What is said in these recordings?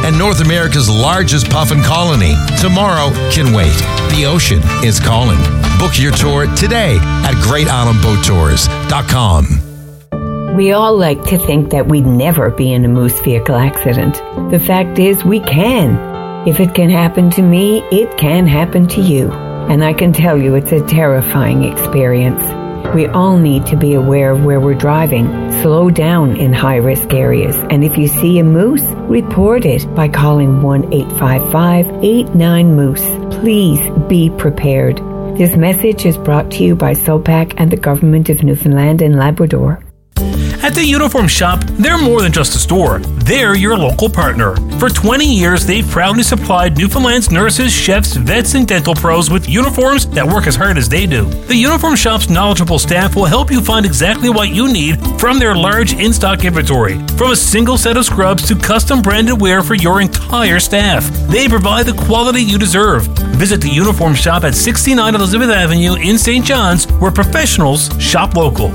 and North America's largest puffin colony. Tomorrow can wait. The ocean is calling. Book your tour today at GreatIslandBoatTours.com. We all like to think that we'd never be in a moose vehicle accident. The fact is, we can. If it can happen to me, it can happen to you. And I can tell you it's a terrifying experience. We all need to be aware of where we're driving. Slow down in high-risk areas. And if you see a moose, report it by calling 1-855-89-MOOSE. Please be prepared. This message is brought to you by SOPAC and the Government of Newfoundland and Labrador. At the Uniform Shop, they're more than just a store. They're your local partner. For 20 years, they've proudly supplied Newfoundland's nurses, chefs, vets, and dental pros with uniforms that work as hard as they do. The Uniform Shop's knowledgeable staff will help you find exactly what you need from their large in-stock inventory. From a single set of scrubs to custom branded wear for your entire staff, they provide the quality you deserve. Visit the Uniform Shop at 69 Elizabeth Avenue in St. John's, where professionals shop local.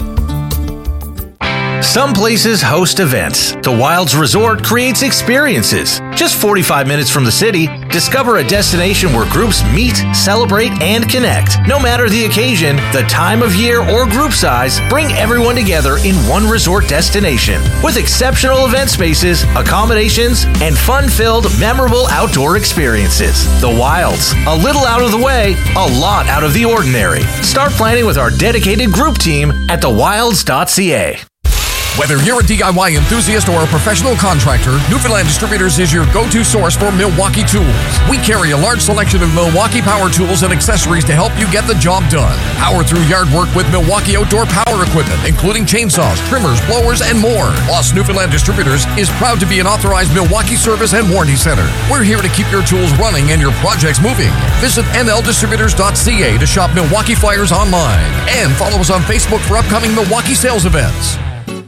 Some places host events. The Wilds Resort creates experiences. Just 45 minutes from the city, discover a destination where groups meet, celebrate, and connect. No matter the occasion, the time of year, or group size, bring everyone together in one resort destination. With exceptional event spaces, accommodations, and fun-filled, memorable outdoor experiences. The Wilds. A little out of the way, a lot out of the ordinary. Start planning with our dedicated group team at thewilds.ca. Whether you're a DIY enthusiast or a professional contractor, Newfoundland Distributors is your go-to source for Milwaukee tools. We carry a large selection of Milwaukee power tools and accessories to help you get the job done. Power through yard work with Milwaukee outdoor power equipment, including chainsaws, trimmers, blowers, and more. Plus, Newfoundland Distributors is proud to be an authorized Milwaukee service and warranty center. We're here to keep your tools running and your projects moving. Visit nldistributors.ca to shop Milwaukee flyers online. And follow us on Facebook for upcoming Milwaukee sales events.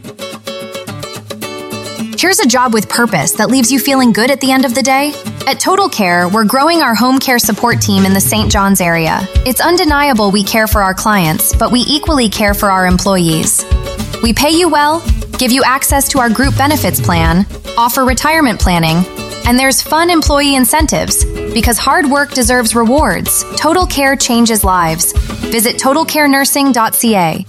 Here's a job with purpose that leaves you feeling good at the end of the day. At Total Care, we're growing our home care support team in the St. John's area. It's undeniable we care for our clients, but we equally care for our employees. We pay you well, give you access to our group benefits plan, offer retirement planning, and there's fun employee incentives. Because hard work deserves rewards, Total Care changes lives. Visit totalcarenursing.ca.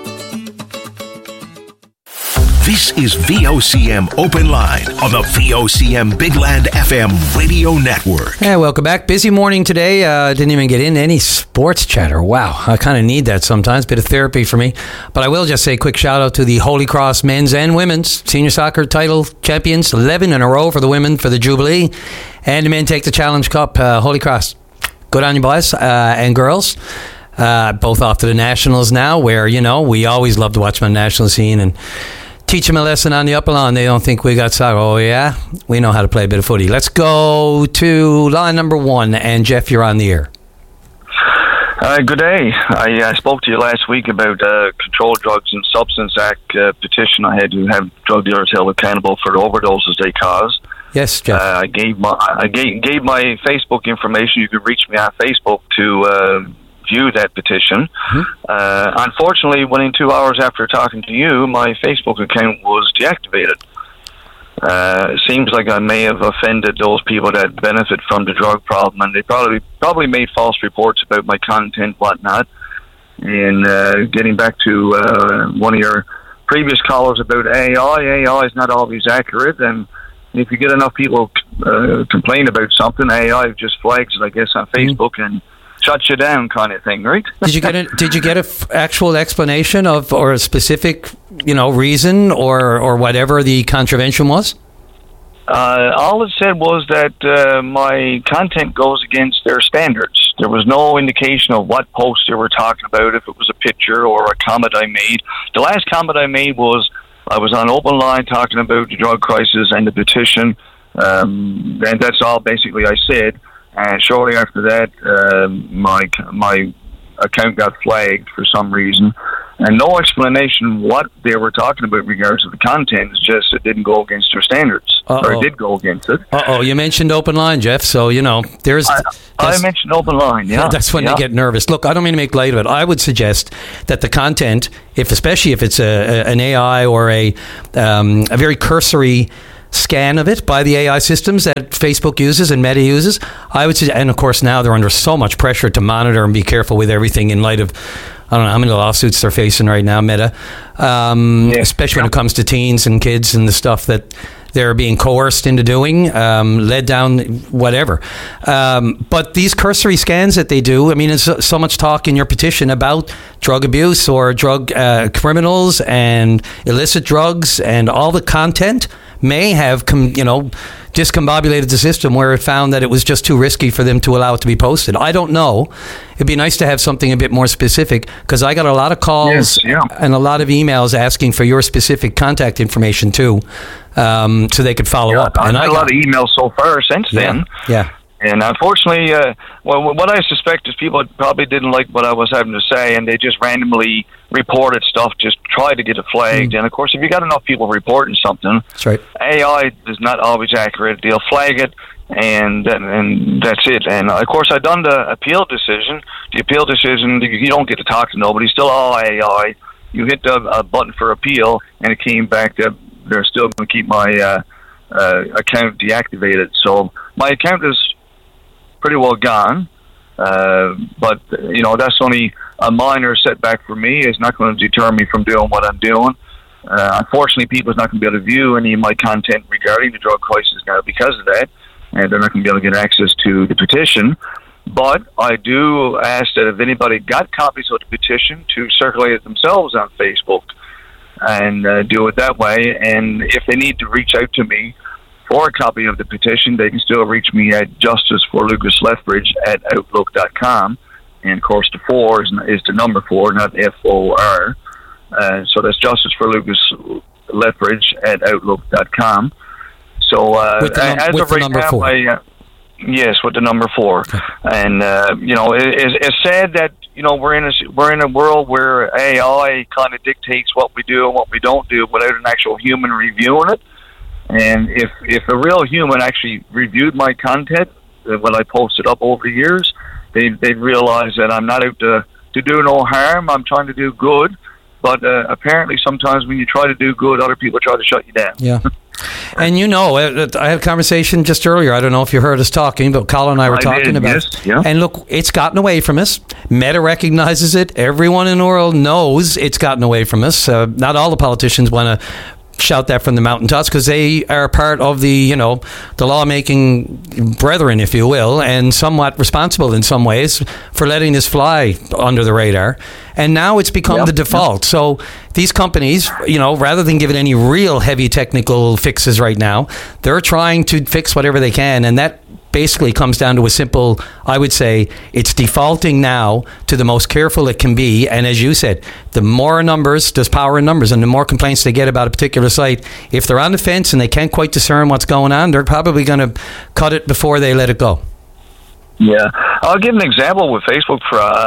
This is VOCM Open Line on the VOCM Big Land FM radio network. Yeah, welcome back. Busy morning today. Didn't even get into any sports chatter. Wow, I kind of need that sometimes. Bit of therapy for me. But I will just say a quick shout out to the Holy Cross men's and women's senior soccer title champions. 11 in a row for the women for the Jubilee. And the men take the Challenge Cup. Holy Cross. Good on you, boys and girls. Both off to the Nationals now, where, you know, we always love to watch them on the national scene and teach them a lesson on the upper lawn. They don't think we got soccer. Oh, yeah? We know how to play a bit of footy. Let's go to line number 1. And, Jeff, you're on the air. Good day. I spoke to you last week about Controlled Drugs and Substance Act petition I had to have drug dealers held accountable for the overdoses they cause. Yes, Jeff. I gave my Facebook information. You can reach me on Facebook to view that petition. Unfortunately, within 2 hours after talking to you, my Facebook account was deactivated. It seems like I may have offended those people that benefit from the drug problem, and they probably made false reports about my content, whatnot. And getting back to one of your previous callers about AI is not always accurate, and if you get enough people complain about something, AI just flags it, I guess, on Facebook and shuts you down, kind of thing, right? Did you get an actual explanation of, or a specific, reason or whatever the contravention was? All it said was that my content goes against their standards. There was no indication of what post they were talking about, if it was a picture or a comment I made. The last comment I made was I was on Open Line talking about the drug crisis and the petition, and that's all basically I said. And shortly after that, my account got flagged for some reason, and no explanation what they were talking about in regards to the content. It's just it didn't go against their standards, or it did go against it. You mentioned Open Line, Jeff. So there's. I mentioned Open Line. Yeah, that's when they get nervous. Look, I don't mean to make light of it. I would suggest that the content, especially if it's an AI or a very cursory scan of it by the AI systems that Facebook uses and Meta uses, I would say, and of course now they're under so much pressure to monitor and be careful with everything in light of, I don't know how many lawsuits they're facing right now, Meta, especially when it comes to teens and kids and the stuff that they're being coerced into doing, led down, whatever. But these cursory scans that they do, I mean, there's so much talk in your petition about drug abuse or drug criminals and illicit drugs, and all the content may have, discombobulated the system where it found that it was just too risky for them to allow it to be posted. I don't know. It'd be nice to have something a bit more specific, because I got a lot of calls and a lot of emails asking for your specific contact information too, so they could follow up. I got a lot of emails so far since then. Yeah. And unfortunately, what I suspect is people probably didn't like what I was having to say, and they just randomly reported stuff, just tried to get it flagged. And of course, if you got enough people reporting something, that's right. AI is not always accurate. They'll flag it, and that's it. And of course, I done the appeal decision. The appeal decision, you don't get to talk to nobody. Still all AI. You hit the button for appeal, and it came back that they're still going to keep my account deactivated. So my account is pretty well gone, but that's only a minor setback for me. It's not going to deter me from doing what I'm doing. Unfortunately, people's not going to be able to view any of my content regarding the drug crisis now because of that, and they're not going to be able to get access to the petition. But I do ask that if anybody got copies of the petition, to circulate it themselves on Facebook and do it that way. And if they need to reach out to me for a copy of the petition, they can still reach me at justiceforlucaslethbridge@outlook.com. And of course, the 4 is the number 4, not FOR. So that's justiceforlucaslethbridge@outlook.com. So as of right now, yes, with the number 4. Okay. And it's sad that we're in a world where AI kind of dictates what we do and what we don't do without an actual human reviewing it. And if a real human actually reviewed my content, when I posted up over the years, they'd realize that I'm not out to do no harm. I'm trying to do good. But apparently sometimes when you try to do good, other people try to shut you down. Yeah. And I had a conversation just earlier. I don't know if you heard us talking, but Colin and I were talking about it. Yeah. And look, it's gotten away from us. Meta recognizes it. Everyone in the world knows it's gotten away from us. Not all the politicians want to shout that from the mountaintops, because they are part of the lawmaking brethren, if you will, and somewhat responsible in some ways for letting this fly under the radar. And now it's become the default. So these companies, rather than giving any real heavy technical fixes right now, they're trying to fix whatever they can, and that basically comes down to a simple, I would say, it's defaulting now to the most careful it can be. And as you said, the more numbers, there's power in numbers, and the more complaints they get about a particular site, if they're on the fence and they can't quite discern what's going on, they're probably going to cut it before they let it go. Yeah, I'll give an example with Facebook.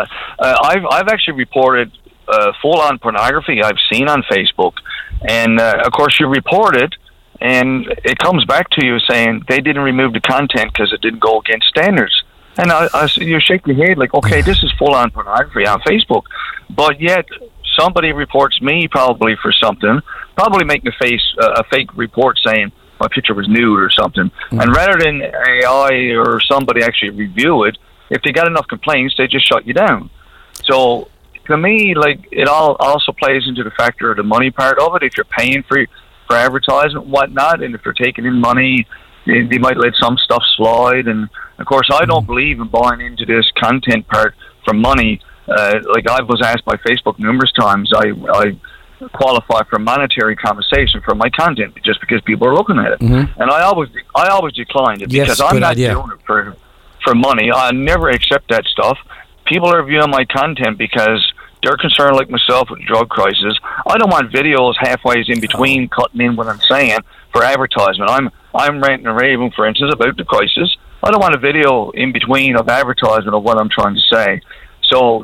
I've actually reported full-on pornography I've seen on Facebook, and of course you report it, and it comes back to you saying they didn't remove the content because it didn't go against standards. And you shake your head like, okay, this is full-on pornography on Facebook, but yet somebody reports me probably for something, probably making a fake report saying my picture was nude or something. Mm-hmm. And rather than AI or somebody actually review it, if they got enough complaints, they just shut you down. So to me, it all also plays into the factor of the money part of it. If you're paying for advertisement and whatnot, and if they're taking in money, they might let some stuff slide. And of course, I don't believe in buying into this content part for money. I was asked by Facebook numerous times, I qualify for monetary compensation for my content just because people are looking at it. Mm-hmm. And I always declined it because I'm not doing it for money. I never accept that stuff. People are viewing my content because they're concerned, like myself, with the drug crisis. I don't want videos halfway in between cutting in what I'm saying for advertisement. I'm ranting and raving, for instance, about the crisis. I don't want a video in between of advertisement of what I'm trying to say. So,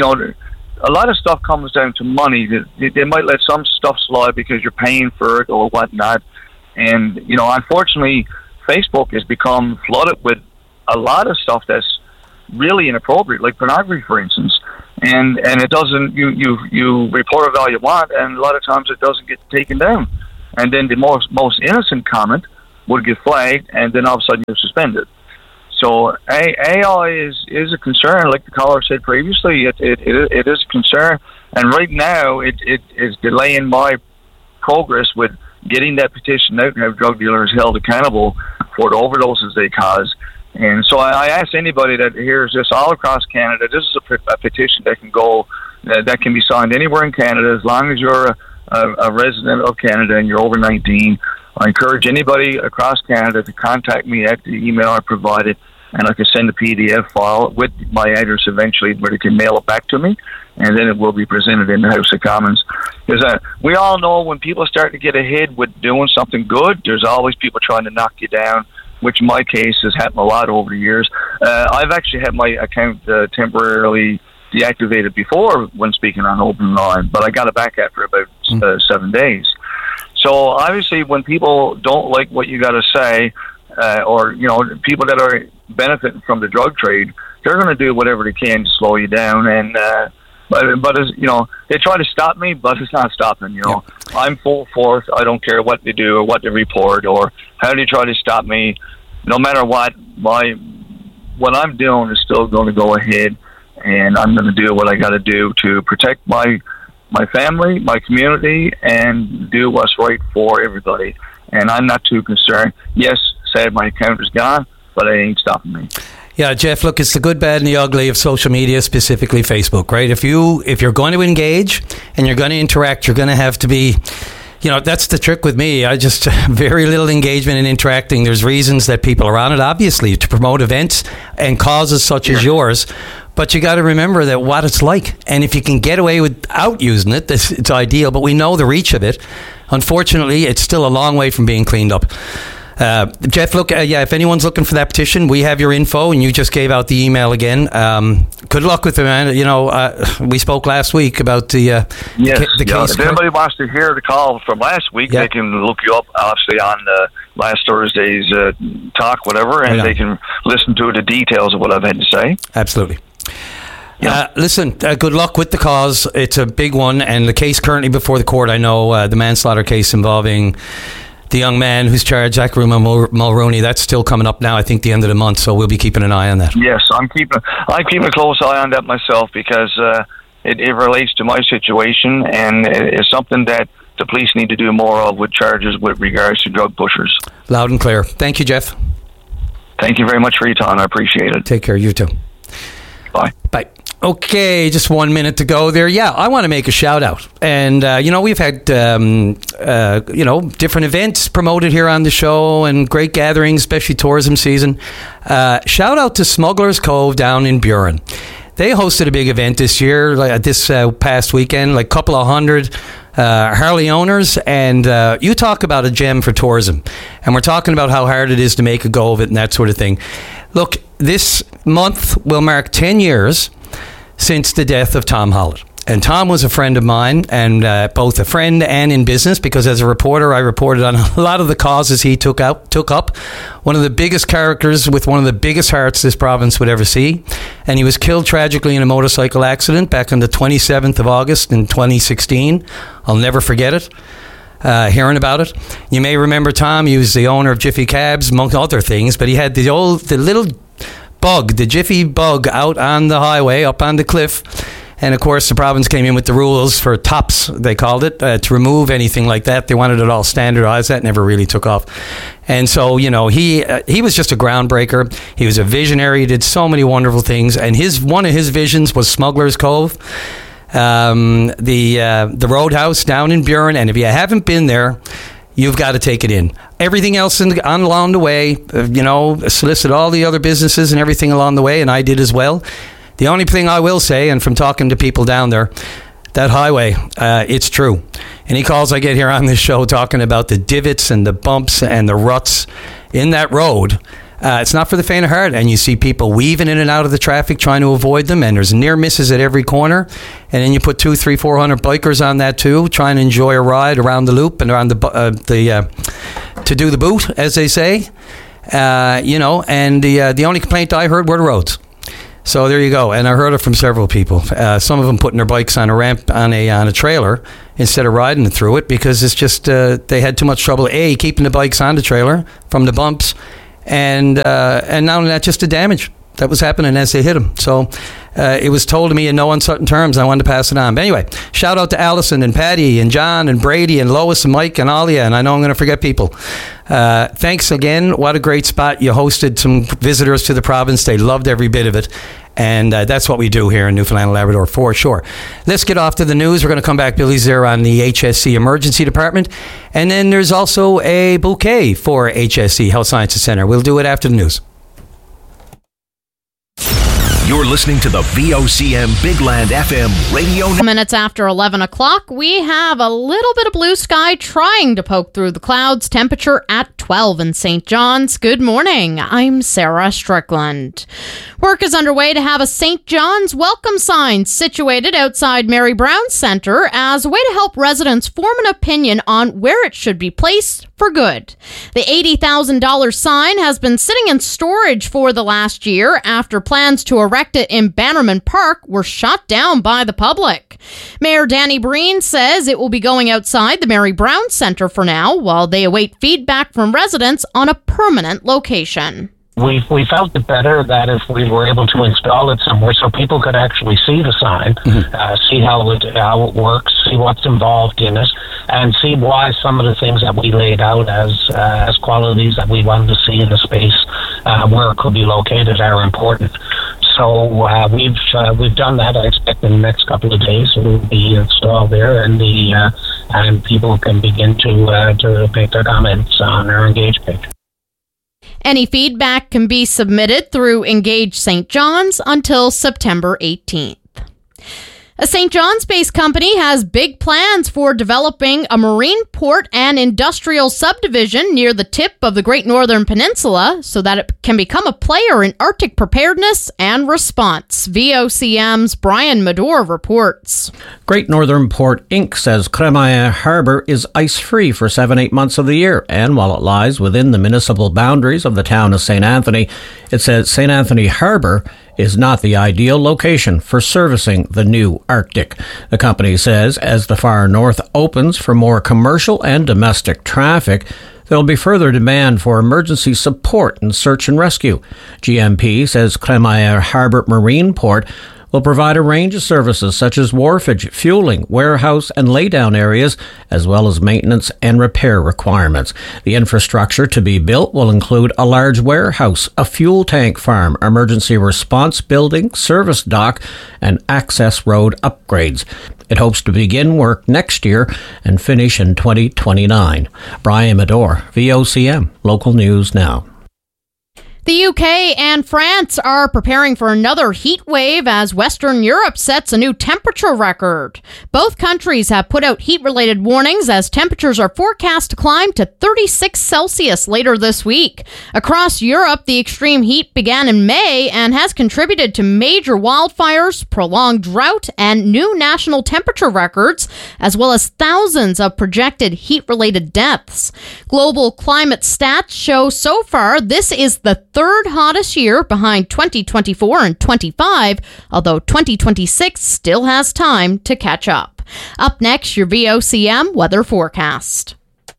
a lot of stuff comes down to money. They might let some stuff slide because you're paying for it or whatnot. And, unfortunately, Facebook has become flooded with a lot of stuff that's really inappropriate, like pornography, for instance. And it doesn't, you report it all you want, and a lot of times it doesn't get taken down. and then the most innocent comment would get flagged, and then all of a sudden you're suspended. So AI is a concern, like the caller said previously. It is a concern, and right now it is delaying my progress with getting that petition out and have drug dealers held accountable for the overdoses they cause. And so I ask anybody that hears this all across Canada, this is a petition that can go, that can be signed anywhere in Canada as long as you're a resident of Canada and you're over 19. I encourage anybody across Canada to contact me at the email I provided, and I can send a PDF file with my address eventually where they can mail it back to me, and then it will be presented in the House of Commons. Because we all know when people start to get ahead with doing something good, there's always people trying to knock you down, which in my case has happened a lot over the years. I've actually had my account temporarily deactivated before when speaking on Open Line, but I got it back after about 7 days. So obviously when people don't like what you got to say, or, you know, people that are benefiting from the drug trade, they're going to do whatever they can to slow you down. And but as, you know, they try to stop me, but it's not stopping. You know, I'm full force. I don't care what they do or what they report or how they try to stop me. No matter what I'm doing is still going to go ahead, and I'm going to do what I got to do to protect my family, my community, and do what's right for everybody. And I'm not too concerned. Yes, sad my account is gone, but it ain't stopping me. Yeah, Jeff, look, it's the good, bad, and the ugly of social media, specifically Facebook, right? If you're going to engage and you're going to interact, you're going to have to be, you know, that's the trick with me. I just, very little engagement and interacting. There's reasons that people are on it, obviously, to promote events and causes such as yours. But you got to remember that what it's like. And if you can get away without using it, it's ideal. But we know the reach of it. Unfortunately, it's still a long way from being cleaned up. Jeff, look, if anyone's looking for that petition, we have your info, and you just gave out the email again. Good luck with it, man. You know, we spoke last week about the case. If anybody wants to hear the call from last week, they can look you up, obviously, on last Thursday's talk, whatever, and they can listen to the details of what I've had to say. Absolutely. Listen, good luck with the cause. It's a big one, and the case currently before the court, I know the manslaughter case involving the young man who's charged, Zachary Mulrooney, that's still coming up now, I think, the end of the month, so we'll be keeping an eye on that. Yes, I'm keeping a close eye on that myself, because it relates to my situation, and it's something that the police need to do more of with charges with regards to drug pushers. Loud and clear. Thank you, Jeff. Thank you very much for your time. I appreciate it. Take care. You too. Bye. Bye. Okay, just 1 minute to go there. Yeah, I want to make a shout out. And, you know, we've had, different events promoted here on the show and great gatherings, especially tourism season. Shout out to Smuggler's Cove down in Burin. They hosted a big event this year, this past weekend, like a couple of hundred Harley owners. And you talk about a gem for tourism. And we're talking about how hard it is to make a go of it and that sort of thing. Look, this month will mark 10 years since the death of Tom Hollett. And Tom was a friend of mine, and both a friend and in business, because as a reporter, I reported on a lot of the causes he took up. One of the biggest characters with one of the biggest hearts this province would ever see. And he was killed tragically in a motorcycle accident back on the 27th of August in 2016. I'll never forget it. Hearing about it. You may remember Tom. He was the owner of Jiffy Cabs, among other things, but he had the little bug, the Jiffy bug, out on the highway, up on the cliff. And of course, the province came in with the rules for TOPS, they called it, to remove anything like that. They wanted it all standardized. That never really took off. And so, you know, he was just a groundbreaker. He was a visionary. He did so many wonderful things. And one of his visions was Smuggler's Cove, the Roadhouse down in Burin. And if you haven't been there, you've got to take it in. Everything else along the way, solicit all the other businesses and everything along the way, and I did as well. The only thing I will say, and from talking to people down there, that highway, it's true. Any calls I get here on this show talking about the divots and the bumps and the ruts in that road, it's not for the faint of heart. And you see people weaving in and out of the traffic trying to avoid them, and there's near misses at every corner. And then you put 200, 300, 400 bikers on that too, trying to enjoy a ride around the loop and around to do the boot, as they say. And the only complaint I heard were the roads. So there you go. And I heard it from several people. Some of them putting their bikes on a ramp on a trailer instead of riding through it because it's just they had too much trouble keeping the bikes on the trailer from the bumps, and not only that, just the damage that was happening as they hit them. So it was told to me in no uncertain terms. I wanted to pass it on. But anyway, shout out to Allison and Patty and John and Brady and Lois and Mike and Alia. And I know I'm going to forget people. Thanks again. What a great spot. You hosted some visitors to the province. They loved every bit of it. And that's what we do here in Newfoundland and Labrador for sure. Let's get off to the news. We're going to come back. Billy's there on the HSC Emergency Department. And then there's also a bouquet for HSC Health Sciences Center. We'll do it after the news. You're listening to the VOCM Big Land FM radio. Minutes after 11 o'clock, we have a little bit of blue sky trying to poke through the clouds. Temperature at 12 in St. John's. Good morning. I'm Sarah Strickland. Work is underway to have a St. John's welcome sign situated outside Mary Brown Centre as a way to help residents form an opinion on where it should be placed for good. The $80,000 sign has been sitting in storage for the last year after plans to erect it in Bannerman Park were shot down by the public. Mayor Danny Breen says it will be going outside the Mary Brown Centre for now while they await feedback from residents on a permanent location. We felt it better that if we were able to install it somewhere so people could actually see the sign, see how it works, see what's involved in it, and see why some of the things that we laid out as qualities that we wanted to see in the space where it could be located are important. So we've done that. I expect in the next couple of days it will be installed there, and and people can begin to make their comments on our Engage page. Any feedback can be submitted through Engage St. John's until September 18th. A St. John's-based company has big plans for developing a marine port and industrial subdivision near the tip of the Great Northern Peninsula so that it can become a player in Arctic preparedness and response. VOCM's Brian Medor reports. Great Northern Port Inc. says Crémaillière Harbour is ice-free for 7-8 months of the year, and while it lies within the municipal boundaries of the town of St. Anthony, it says St. Anthony Harbour is not the ideal location for servicing the new Arctic. The company says as the far north opens for more commercial and domestic traffic, there will be further demand for emergency support and search and rescue. GMP says Crémaillière Harbour Marine Port will provide a range of services such as wharfage, fueling, warehouse and laydown areas, as well as maintenance and repair requirements. The infrastructure to be built will include a large warehouse, a fuel tank farm, emergency response building, service dock, and access road upgrades. It hopes to begin work next year and finish in 2029. Brian Medor, VOCM, Local News Now. The UK and France are preparing for another heat wave as Western Europe sets a new temperature record. Both countries have put out heat-related warnings as temperatures are forecast to climb to 36 Celsius later this week. Across Europe, the extreme heat began in May and has contributed to major wildfires, prolonged drought, and new national temperature records, as well as thousands of projected heat-related deaths. Global climate stats show so far this is the third hottest year behind 2024 and 25, although 2026 still has time to catch up. Up next, your VOCM weather forecast.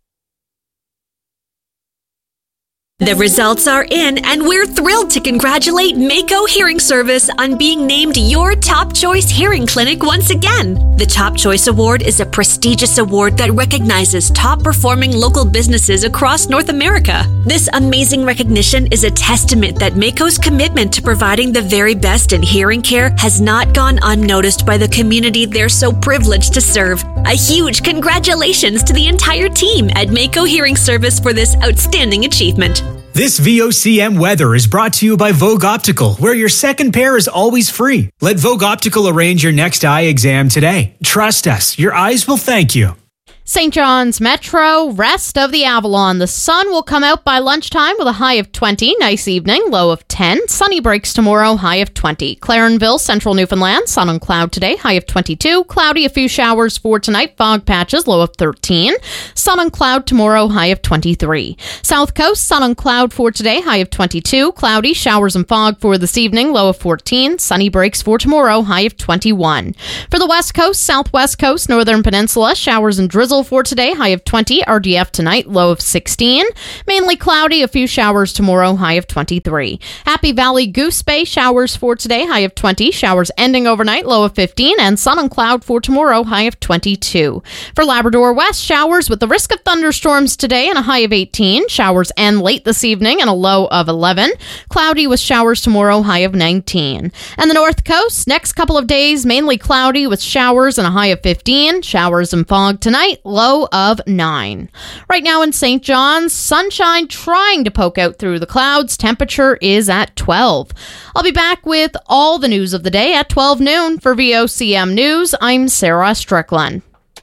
The results are in, and we're thrilled to congratulate Mako Hearing Service on being named your Top Choice Hearing Clinic once again. The Top Choice Award is a prestigious award that recognizes top-performing local businesses across North America. This amazing recognition is a testament that Mako's commitment to providing the very best in hearing care has not gone unnoticed by the community they're so privileged to serve. A huge congratulations to the entire team at Mako Hearing Service for this outstanding achievement. This VOCM weather is brought to you by Vogue Optical, where your second pair is always free. Let Vogue Optical arrange your next eye exam today. Trust us, your eyes will thank you. St. John's Metro, rest of the Avalon. The sun will come out by lunchtime with a high of 20. Nice evening, low of 10. 10. Sunny breaks tomorrow, high of 20. Clarenville, central Newfoundland, sun and cloud today, high of 22. Cloudy, a few showers for tonight, fog patches, low of 13. Sun and cloud tomorrow, high of 23. South Coast, sun and cloud for today, high of 22. Cloudy, showers and fog for this evening, low of 14. Sunny breaks for tomorrow, high of 21. For the West Coast, Southwest Coast, Northern Peninsula, showers and drizzle for today, high of 20. RDF tonight, low of 16. Mainly cloudy, a few showers tomorrow, high of 23. Happy Valley, Goose Bay, showers for today, high of 20. Showers ending overnight, low of 15. And sun and cloud for tomorrow, high of 22. For Labrador West, showers with the risk of thunderstorms today and a high of 18. Showers end late this evening and a low of 11. Cloudy with showers tomorrow, high of 19. And the North Coast, next couple of days, mainly cloudy with showers and a high of 15. Showers and fog tonight, low of 9. Right now in St. John's, sunshine trying to poke out through the clouds. Temperature is at 12. I'll be back with all the news of the day at 12 noon. For VOCM News, I'm Sarah Strickland.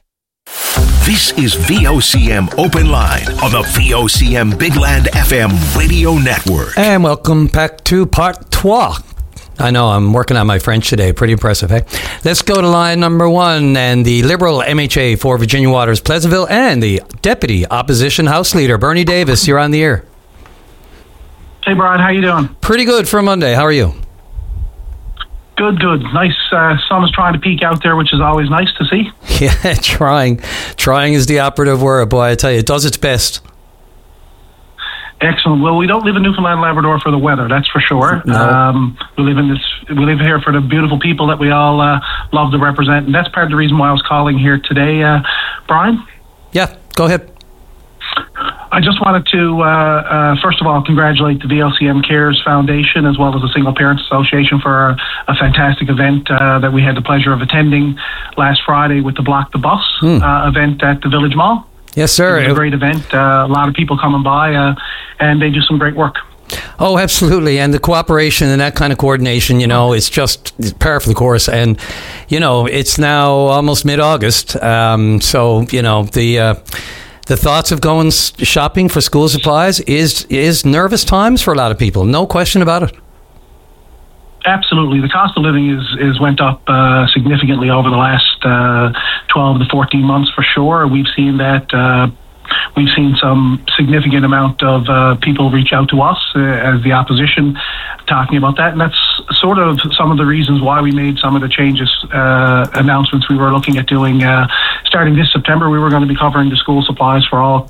This is VOCM Open Line on the VOCM Big Land FM radio network. And welcome back to part 3. I know, I'm working on my French today. Pretty impressive, eh? Let's go to line number 1. And the Liberal MHA for Virginia Waters Pleasantville and the Deputy Opposition House Leader, Bernie Davis. You're on the air. Hey, Brian. How you doing? Pretty good for Monday. How are you? Good. Nice. Sun is trying to peek out there, which is always nice to see. Yeah, trying. Trying is the operative word. Boy, I tell you, it does its best. Excellent. Well, we don't live in Newfoundland and Labrador for the weather, that's for sure. No. We live here for the beautiful people that we all love to represent, and that's part of the reason why I was calling here today. Brian? Yeah, go ahead. I just wanted to, first of all, congratulate the VLCM Cares Foundation as well as the Single Parents Association for a fantastic event that we had the pleasure of attending last Friday with the Block the Bus event at the Village Mall. Yes, sir. It was a great event. A lot of people coming by, and they do some great work. Oh, absolutely. And the cooperation and that kind of coordination, it's just par for the course. And, it's now almost mid-August. So, the thoughts of going shopping for school supplies is nervous times for a lot of people. No question about it. Absolutely. The cost of living is went up significantly over the last 12 to 14 months for sure. We've seen that. We've seen some significant amount of people reach out to us as the opposition talking about that. And that's sort of some of the reasons why we made some of the changes, announcements we were looking at doing. Starting this September, we were going to be covering the school supplies for all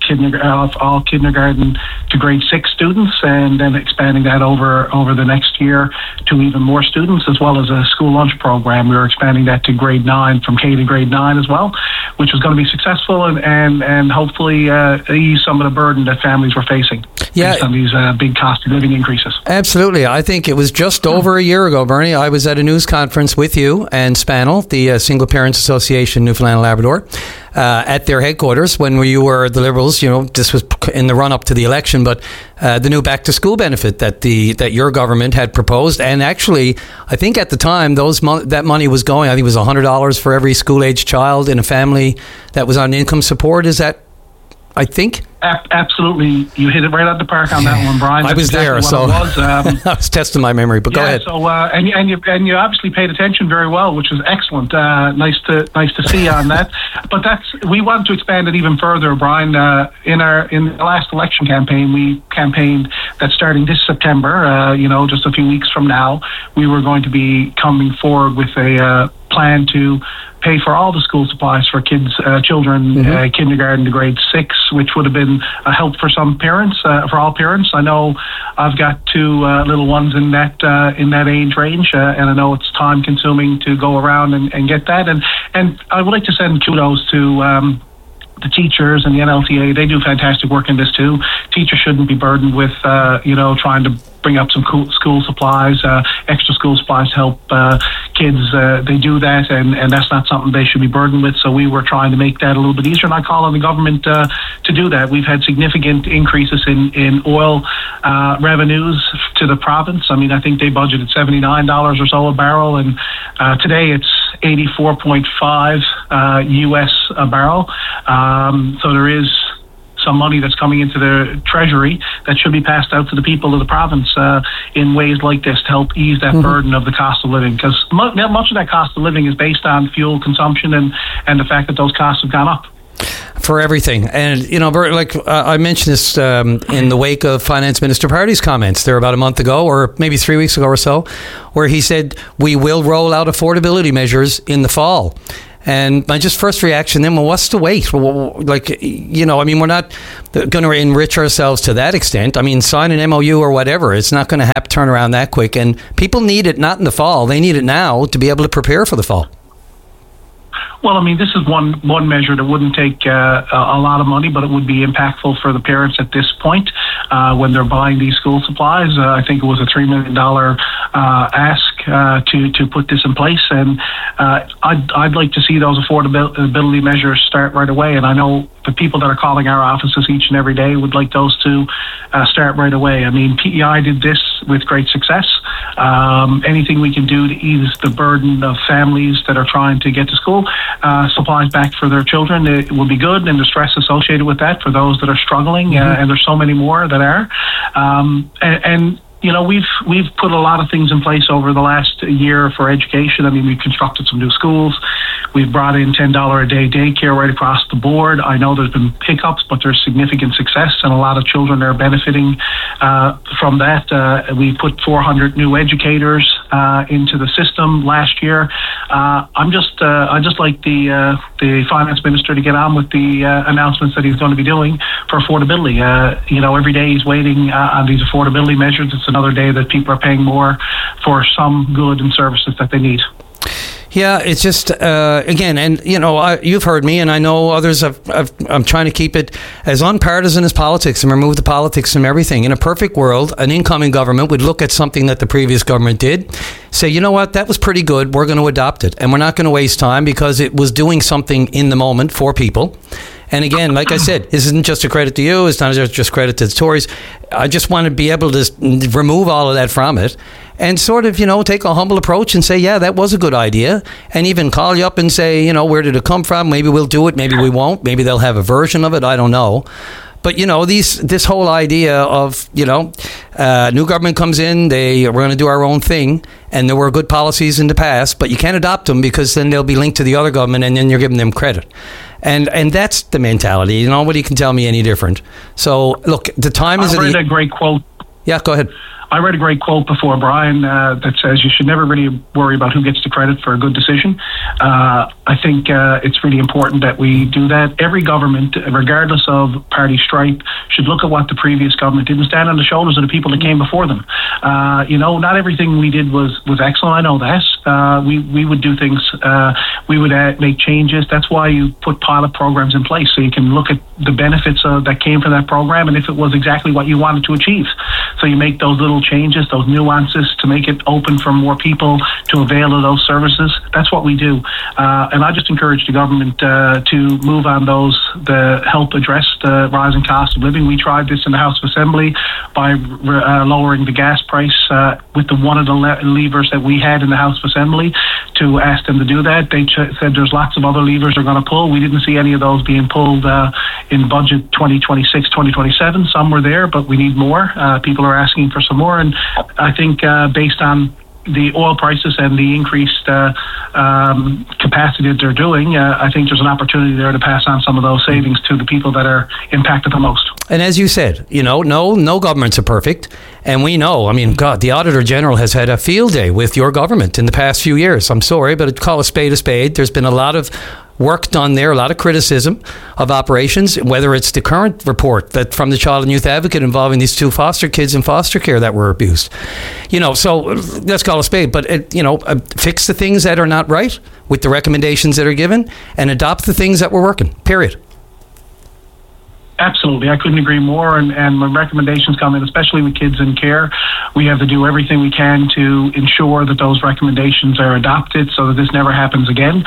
kindergarten to grade 6 students, and then expanding that over the next year to even more students, as well as a school lunch program. We were expanding that to grade 9, from K to grade 9 as well, which was going to be successful and hopefully ease some of the burden that families were facing based on these big cost of living increases. Absolutely. I think it was just over a year ago, Bernie. I was at a news conference with you and Spanel, the Single Parents Association, Newfoundland and Labrador, at their headquarters when you were the Liberals. This was in the run-up to the election, but the new back-to-school benefit that your government had proposed. And actually, I think at the time, that money was going, I think it was $100 for every school-age child in a family that was on income support. Is that, I think? Absolutely. You hit it right at the park on that one, Brian. I was there, so I was testing my memory, but go ahead. So, and you obviously paid attention very well, which was excellent. Nice to see on that. But we want to expand it even further, Brian. In the last election campaign, we campaigned that starting this September, just a few weeks from now, we were going to be coming forward with a plan to pay for all the school supplies for children, kindergarten to grade 6, which would have been a help for some parents, for all parents. I know I've got 2 little ones in that age range, and I know it's time consuming to go around and get that. And I would like to send kudos to the teachers and the NLTA. They do fantastic work in this too. Teachers shouldn't be burdened with trying to bring up some school supplies, extra school supplies to help kids. They do that, and that's not something they should be burdened with. So we were trying to make that a little bit easier, and I call on the government to do that. We've had significant increases in oil revenues to the province. I mean, I think they budgeted $79 or so a barrel, and today it's 84.5 US a barrel. So there is some money that's coming into the treasury that should be passed out to the people of the province in ways like this to help ease that burden of the cost of living, because much of that cost of living is based on fuel consumption and the fact that those costs have gone up. For everything. And, you know, Bert, like I mentioned this in the wake of Finance Minister Party's comments there about a month ago, or maybe 3 weeks ago or so, where he said, we will roll out affordability measures in the fall. And my just first reaction then, well, what's the wait? Well, like, you know, I mean, we're not going to enrich ourselves to that extent. I mean, sign an MOU or whatever. It's not going to have to turn around that quick. And people need it not in the fall. They need it now to be able to prepare for the fall. Well, I mean, this is one measure that wouldn't take a lot of money, but it would be impactful for the parents at this point when they're buying these school supplies. I think it was a $3 million ask to put this in place, and I'd like to see those affordability measures start right away. And I know the people that are calling our offices each and every day would like those to start right away. I mean, PEI did this with great success. Anything we can do to ease the burden of families that are trying to get to school, supplies back for their children, it will be good, and the stress associated with that for those that are struggling, and there's so many more that are. And you know, we've put a lot of things in place over the last year for education. I mean, we've constructed some new schools. We've brought in $10 a day daycare right across the board. I know there's been hiccups, but there's significant success, and a lot of children are benefiting from that. We put 400 new educators into the system last year. I just like the finance minister to get on with the announcements that he's going to be doing for affordability. You know, every day he's waiting on these affordability measures. It's another day that people are paying more for some good and services that they need. Yeah, it's just, again, and, you know, you've heard me, and I know others I'm trying to keep it as unpartisan as politics and remove the politics from everything. In a perfect world, an incoming government would look at something that the previous government did, say, you know what, that was pretty good, we're going to adopt it. And we're not going to waste time because it was doing something in the moment for people. And again, like I said, this isn't just a credit to you. It's not just credit to the Tories. I just want to be able to remove all of that from it and sort of, you know, take a humble approach and say, yeah, that was a good idea. And even call you up and say, you know, where did it come from? Maybe we'll do it. Maybe we won't. Maybe they'll have a version of it. I don't know. But, you know, this whole idea of, you know, new government comes in, we're going to do our own thing, and there were good policies in the past, but you can't adopt them because then they'll be linked to the other government, and then you're giving them credit. And that's the mentality. Nobody can tell me any different. So, look, the time is... I read a great quote. Yeah, go ahead. I read a great quote before, Brian, that says you should never really worry about who gets the credit for a good decision. I think it's really important that we do that. Every government, regardless of party stripe, should look at what the previous government did and stand on the shoulders of the people that came before them. You know, not everything we did was excellent. I know that. We would do things. We would make changes. That's why you put pilot programs in place, so you can look at the benefits that came from that program and if it was exactly what you wanted to achieve. So you make those little changes, those nuances to make it open for more people to avail of those services. That's what we do. And I just encourage the government to move on those to help address the rising cost of living. We tried this in the House of Assembly by lowering the gas price with one of the levers that we had in the House of Assembly to ask them to do that. They said there's lots of other levers they're going to pull. We didn't see any of those being pulled in budget 2026, 2027. Some were there, but we need more. People are asking for some more. And I think based on the oil prices and the increased capacity that they're doing, I think there's an opportunity there to pass on some of those savings to the people that are impacted the most. And as you said, you know, no governments are perfect. And we know, I mean, God, the Auditor General has had a field day with your government in the past few years. I'm sorry, but call a spade a spade. There's been a lot of work done there, a lot of criticism of operations, whether it's the current report that from the Child and Youth Advocate involving these 2 foster kids in foster care that were abused. You know, so let's call a spade, but, fix the things that are not right with the recommendations that are given and adopt the things that were working, period. Absolutely. I couldn't agree more. And when recommendations come in, especially with kids in care, we have to do everything we can to ensure that those recommendations are adopted so that this never happens again.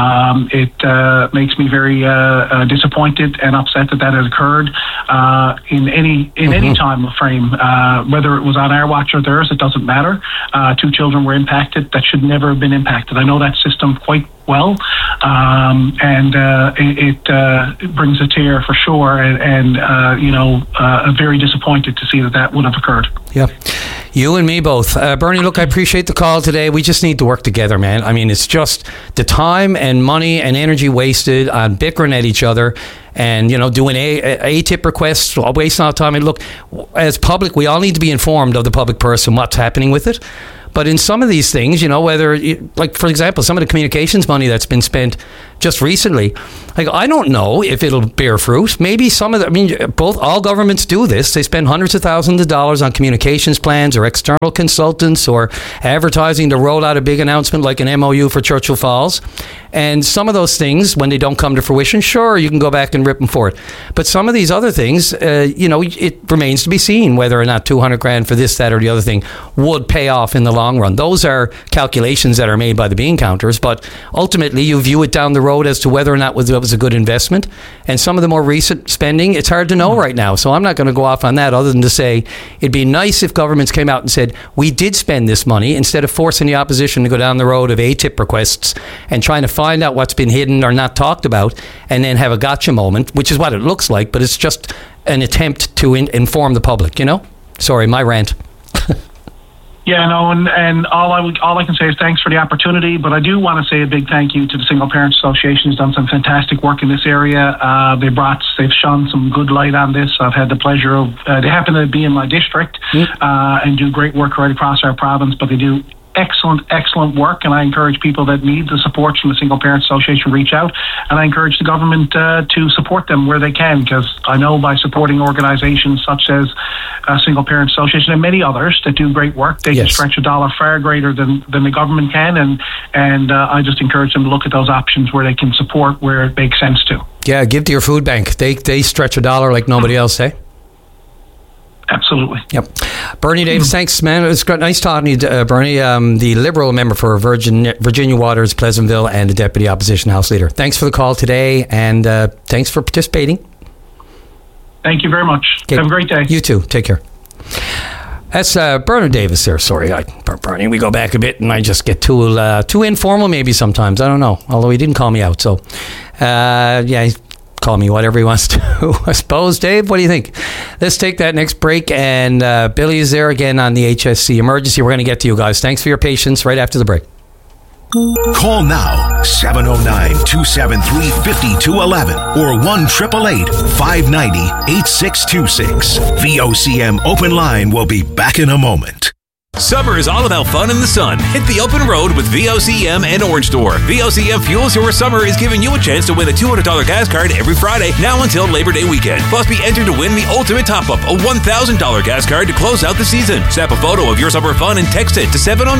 It makes me very disappointed and upset that has occurred in any time frame, whether it was on our watch or theirs. It doesn't matter. 2 children were impacted that should never have been impacted. I know that system quite well, and it brings a tear for sure. and very disappointed to see that would have occurred. Yeah. You and me both. Bernie, look, I appreciate the call today. We just need to work together, man. I mean, it's just the time and money and energy wasted on bickering at each other and, doing ATIP requests, wasting our time. And look, as public, we all need to be informed of the public purse and what's happening with it. But in some of these things, whether, like, for example, some of the communications money that's been spent just recently, like, I don't know if it'll bear fruit. Maybe some of all governments do this. They spend hundreds of thousands of dollars on communications plans or external consultants or advertising to roll out a big announcement like an MOU for Churchill Falls. And some of those things, when they don't come to fruition, sure, you can go back and rip them for it. But some of these other things, it remains to be seen whether or not $200,000 for this, that, or the other thing would pay off in the long run. Those are calculations that are made by the bean counters, but ultimately you view it down the road as to whether or not it was a good investment. And some of the more recent spending, it's hard to know right now. So I'm not going to go off on that other than to say it'd be nice if governments came out and said, we did spend this money, instead of forcing the opposition to go down the road of ATIP requests and trying to find out what's been hidden or not talked about and then have a gotcha moment, which is what it looks like, but it's just an attempt to inform the public, Sorry, my rant. Yeah, no, and all I can say is thanks for the opportunity, but I do want to say a big thank you to the Single Parent Association. Who's done some fantastic work in this area. They've shone some good light on this. I've had the pleasure of, they happen to be in my district and do great work right across our province, but they do excellent work, and I encourage people that need the support from the Single Parent Association reach out, and I encourage the government to support them where they can, because I know by supporting organizations such as Single Parent Association and many others that do great work, they can stretch a dollar far greater than the government can, and I just encourage them to look at those options where they can support where it makes sense to. Yeah, give to your food bank. They stretch a dollar like nobody else, eh? Absolutely. Yep. Bernie Davis, thanks, man. It was nice talking to you, Bernie, the Liberal member for Virginia Waters, Pleasantville, and the Deputy Opposition House Leader. Thanks for the call today, and thanks for participating. Thank you very much. Okay. Have a great day. You too. Take care. That's Bernard Davis there. Sorry, Bernie, we go back a bit, and I just get too informal maybe sometimes. I don't know, although he didn't call me out. So, yeah, call me whatever he wants to, I suppose. Dave, what do you think? Let's take that next break, and Billy is there again on the HSC emergency. We're going to get to you guys. Thanks for your patience right after the break. Call now, 709-273-5211 or 1-888-590-8626. VOCM Open Line will be back in a moment. Summer is all about fun in the sun. Hit the open road with VOCM and Orange Store. VOCM Fuels Your Summer is giving you a chance to win a $200 gas card every Friday, now until Labor Day weekend. Plus, be entered to win the ultimate top-up, a $1,000 gas card to close out the season. Snap a photo of your summer fun and text it to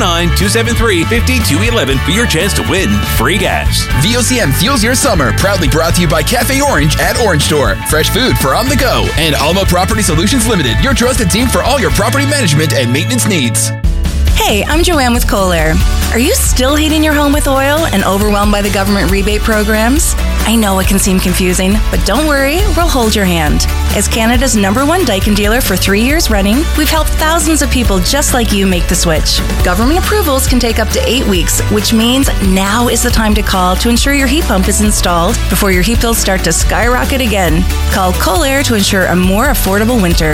709-273-5211 for your chance to win free gas. VOCM Fuels Your Summer, proudly brought to you by Cafe Orange at Orange Store. Fresh food for on the go. And Alma Property Solutions Limited, your trusted team for all your property management and maintenance needs. Hey, I'm Joanne with Kohler. Are you still heating your home with oil and overwhelmed by the government rebate programs? I know it can seem confusing, but don't worry, we'll hold your hand. As Canada's #1 Daikin dealer for 3 years running, we've helped thousands of people just like you make the switch. Government approvals can take up to 8 weeks, which means now is the time to call to ensure your heat pump is installed before your heat bills start to skyrocket again. Call Kohler to ensure a more affordable winter.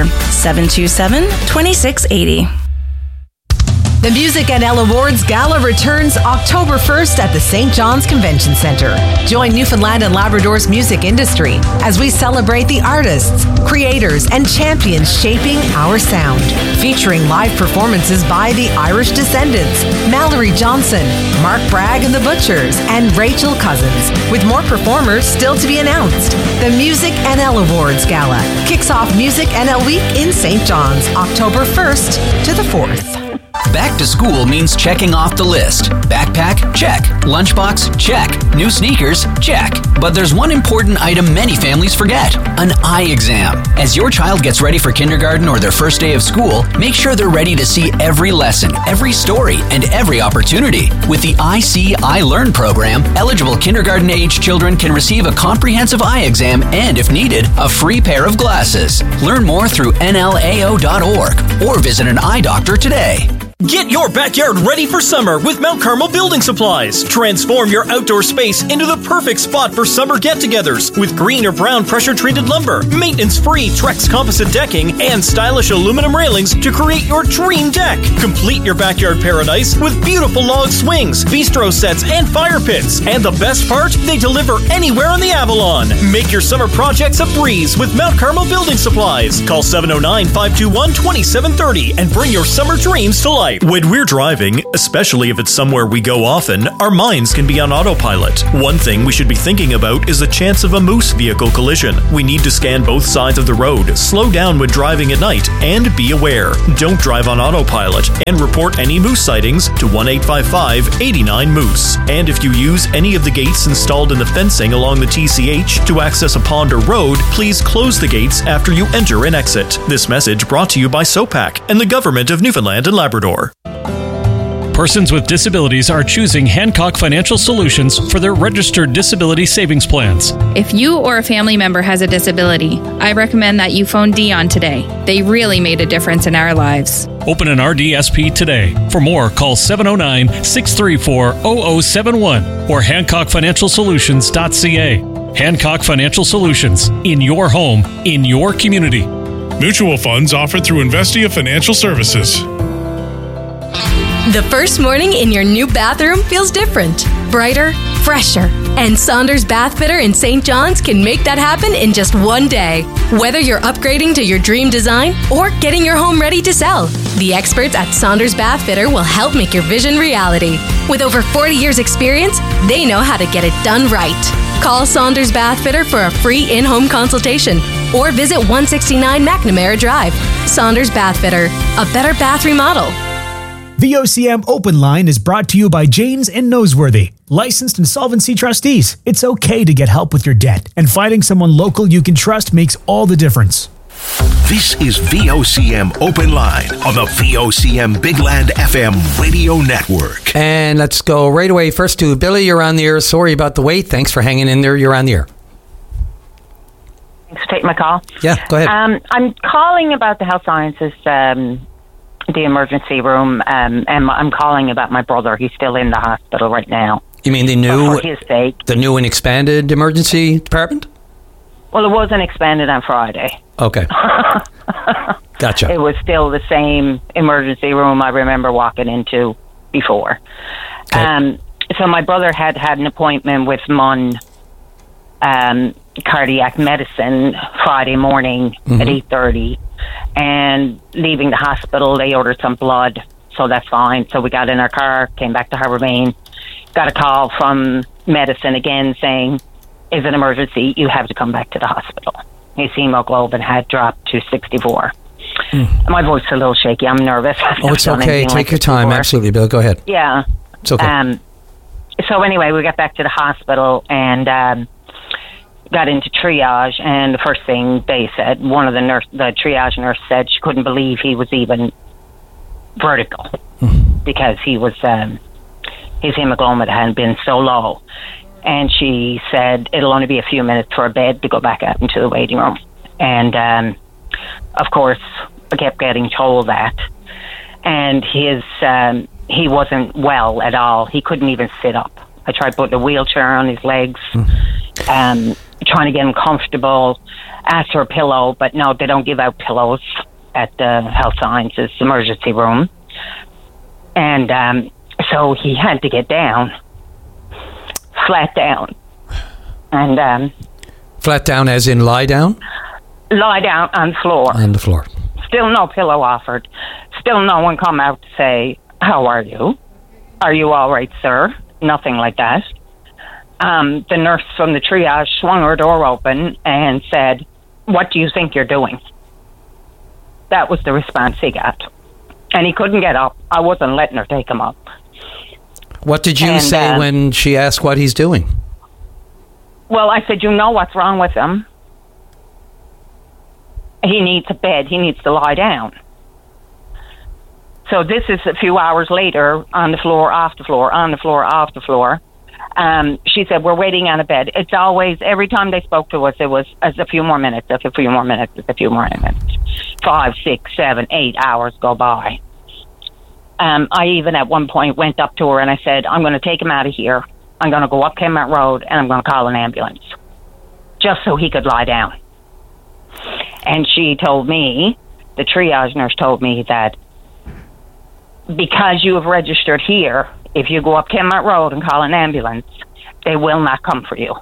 727-2680. The Music NL Awards Gala returns October 1st at the St. John's Convention Center. Join Newfoundland and Labrador's music industry as we celebrate the artists, creators, and champions shaping our sound. Featuring live performances by the Irish Descendants, Mallory Johnson, Mark Bragg and the Butchers, and Rachel Cousins, with more performers still to be announced. The Music NL Awards Gala kicks off Music NL Week in St. John's, October 1st to the 4th. Back to school means checking off the list. Backpack? Check. Lunchbox? Check. New sneakers? Check. But there's one important item many families forget: an eye exam. As your child gets ready for kindergarten or their first day of school, make sure they're ready to see every lesson, every story, and every opportunity. With the I See, I Learn program, eligible kindergarten-age children can receive a comprehensive eye exam and, if needed, a free pair of glasses. Learn more through nlao.org or visit an eye doctor today. Get your backyard ready for summer with Mount Carmel Building Supplies. Transform your outdoor space into the perfect spot for summer get-togethers with green or brown pressure-treated lumber, maintenance-free Trex composite decking, and stylish aluminum railings to create your dream deck. Complete your backyard paradise with beautiful log swings, bistro sets, and fire pits. And the best part? They deliver anywhere on the Avalon. Make your summer projects a breeze with Mount Carmel Building Supplies. Call 709-521-2730 and bring your summer dreams to life. When we're driving, especially if it's somewhere we go often, our minds can be on autopilot. One thing we should be thinking about is the chance of a moose vehicle collision. We need to scan both sides of the road, slow down when driving at night, and be aware. Don't drive on autopilot and report any moose sightings to 1-855-89-MOOSE. And if you use any of the gates installed in the fencing along the TCH to access a pond or road, please close the gates after you enter and exit. This message brought to you by SOPAC and the Government of Newfoundland and Labrador. Persons with disabilities are choosing Hancock Financial Solutions for their registered disability savings plans. If you or a family member has a disability, I recommend that you phone Dion today. They really made a difference in our lives. Open an RDSP today. For more, call 709-634-0071 or HancockFinancialSolutions.ca. Hancock Financial Solutions. In your home, in your community. Mutual funds offered through Investia Financial Services. The first morning in your new bathroom feels different, brighter, fresher. And Saunders Bath Fitter in St. John's can make that happen in just one day. Whether you're upgrading to your dream design or getting your home ready to sell, the experts at Saunders Bath Fitter will help make your vision reality. With over 40 years experience, they know how to get it done right. Call Saunders Bath Fitter for a free in-home consultation or visit 169 McNamara Drive. Saunders Bath Fitter, a better bath remodel. VOCM Open Line is brought to you by Janes and Noseworthy, licensed insolvency trustees. It's okay to get help with your debt, and finding someone local you can trust makes all the difference. This is VOCM Open Line on the VOCM Big Land FM radio network. And let's go right away first to Billy. You're on the air. Sorry about the wait. Thanks for hanging in there. You're on the air. Thanks for taking my call. Yeah, go ahead. I'm calling about the health sciences, the emergency room, and I'm calling about my brother. He's still in the hospital right now. You mean the for his sake. The new and expanded emergency department? Well, it wasn't expanded on Friday. Okay. Gotcha. It was still the same emergency room I remember walking into before. Okay. So my brother had an appointment with MUN cardiac medicine Friday morning at 8:30. And leaving the hospital, they ordered some blood, so that's fine. So we got in our car, came back to Harbour Main, got a call from medicine again saying, "Is an emergency, you have to come back to the hospital." His hemoglobin had dropped to 64. My voice is a little shaky. I'm nervous. Oh, it's okay. Take your time. Absolutely, Bill. Go ahead. Yeah. It's okay. So anyway, we got back to the hospital and got into triage, and the first thing they said, the triage nurse said she couldn't believe he was even vertical because he was his hemoglobin had been so low, and she said it'll only be a few minutes for a bed to go back out into the waiting room. And of course I kept getting told that, and he wasn't well at all. He couldn't even sit up. I tried putting a wheelchair on his legs, trying to get him comfortable, asked for a pillow, but no, they don't give out pillows at the health sciences emergency room. And so he had to get down, flat down. And flat down as in lie down? Lie down on the floor. On the floor. Still no pillow offered. Still no one come out to say, "How are you? Are you all right, sir?" Nothing like that. The nurse from the triage swung her door open and said, "What do you think you're doing?" That was the response he got. And he couldn't get up. I wasn't letting her take him up. What did you say when she asked what he's doing? Well, I said, "You know what's wrong with him. He needs a bed. He needs to lie down." So this is a few hours later, on the floor, off the floor, on the floor, off the floor. She said, "We're waiting on a bed." It's always, every time they spoke to us, it was as a few more minutes, a few more minutes, a few more minutes. 5, 6, 7, 8 hours go by. I even at one point went up to her and I said, I'm going to take him out of here. I'm going to go up Kenmount Road and I'm going to call an ambulance just so he could lie down. And she told me, the triage nurse told me that because you have registered here, if you go up Kenmount Road and call an ambulance, they will not come for you.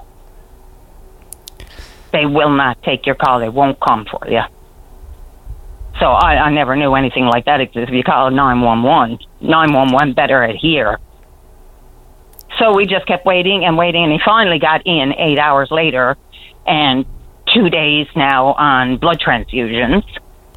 They will not take your call. They won't come for you. So I never knew anything like that existed. If you call 911 better at here. So we just kept waiting and waiting, and he finally got in 8 hours later, and 2 days now on blood transfusions.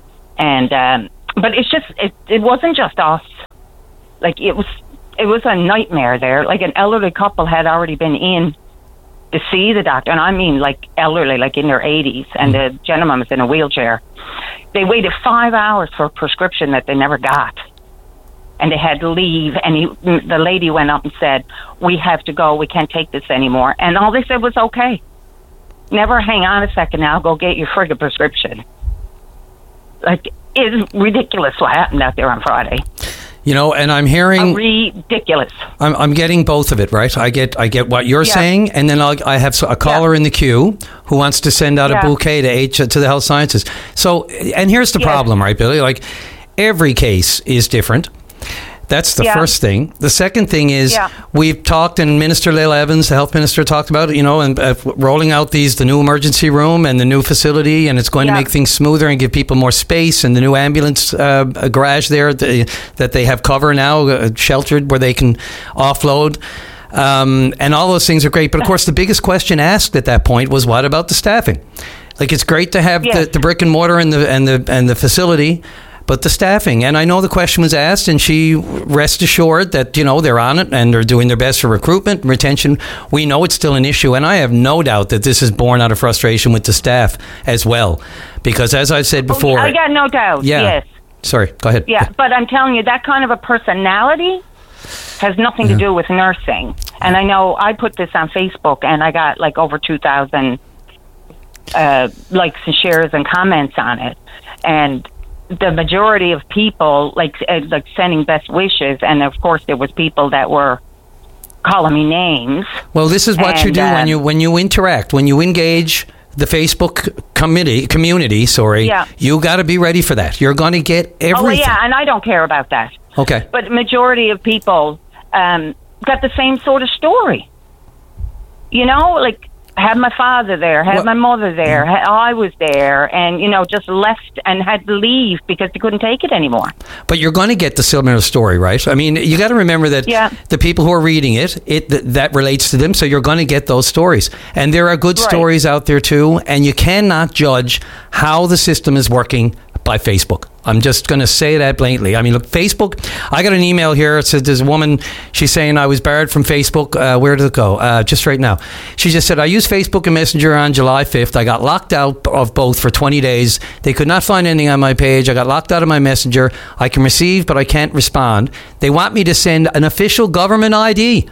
And but it's just it wasn't just us. Like it was a nightmare there. Like an elderly couple had already been in to see the doctor, and I mean like elderly, like in their 80s, and the gentleman was in a wheelchair. They waited 5 hours for a prescription that they never got, and they had to leave. And the lady went up and said, "We have to go. We can't take this anymore." And all they said was, "Okay, never hang on a second now. Go get your friggin' prescription." Like, it's ridiculous what happened out there on Friday. You know, and I'm hearing ridiculous. I'm getting both of it, right? I get what you're saying, and then I have a caller in the queue who wants to send out a bouquet to the health sciences. So, and here's the problem, right, Billy? Like, every case is different. That's the first thing. The second thing is we've talked, and Minister Leila Evans, the health minister, talked about it, you know, and rolling out the new emergency room and the new facility, and it's going to make things smoother and give people more space, and the new ambulance garage there that they have cover now, sheltered, where they can offload. And all those things are great. But of course, the biggest question asked at that point was, what about the staffing? Like, it's great to have the brick and mortar and the facility, but the staffing. And I know the question was asked, and she rest assured that, you know, they're on it and they're doing their best for recruitment and retention. We know it's still an issue, and I have no doubt that this is born out of frustration with the staff as well. Because as I said before... I got no doubt, yes. Sorry, go ahead. Yeah, but I'm telling you, that kind of a personality has nothing to do with nursing. And I know I put this on Facebook, and I got like over 2,000 likes and shares and comments on it. And the majority of people like sending best wishes, and of course there was people that were calling me names. Well, this is what you do when you interact, when you engage the Facebook community. You got to be ready for that. You're going to get everything. Oh yeah, and I don't care about that. Okay, but majority of people got the same sort of story. You know, like, had my father there, had my mother there, I was there, and, you know, just left and had to leave because they couldn't take it anymore. But you're going to get the similar story, right? I mean, you got to remember that the people who are reading that relates to them, so you're going to get those stories. And there are good stories out there, too, and you cannot judge how the system is working by Facebook. I'm just going to say that blatantly. I mean, look, Facebook, I got an email here. It says there's a woman, she's saying, I was barred from Facebook. Where did it go? Just right now. She just said, I used Facebook and Messenger on July 5th. I got locked out of both for 20 days. They could not find anything on my page. I got locked out of my Messenger. I can receive, but I can't respond. They want me to send an official government ID